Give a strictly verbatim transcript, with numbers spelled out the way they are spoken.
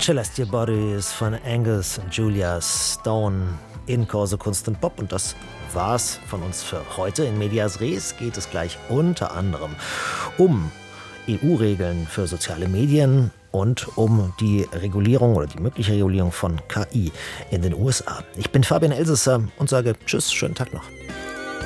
Celestial Bodies von Angus und Julia Stone in Corso Kunst und Pop. Und das war's von uns für heute. In Medias Res geht es gleich unter anderem um E U-Regeln für soziale Medien und um die Regulierung oder die mögliche Regulierung von K I in den U S A. Ich bin Fabian Elsässer und sage Tschüss, schönen Tag noch.